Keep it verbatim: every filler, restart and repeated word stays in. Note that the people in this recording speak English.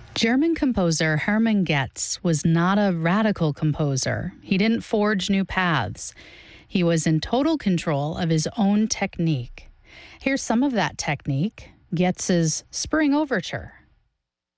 German composer Hermann Goetz was not a radical composer. He didn't forge new paths. He was in total control of his own technique. Here's some of that technique, Goetz's Spring Overture.